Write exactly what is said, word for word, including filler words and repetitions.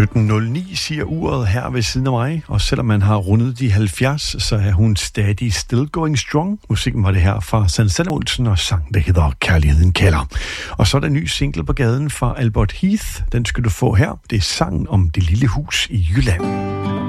sytten nul ni siger uret her ved siden af mig, og selvom man har rundet de halvfjerds, så er hun stadig still going strong. Musikken var det her fra Sanne Olsen og sang, der hedder Kærligheden kalder. Og så er der en ny single på gaden fra Albert Heath. Den skal du få her. Det er sangen om det lille hus i Jylland.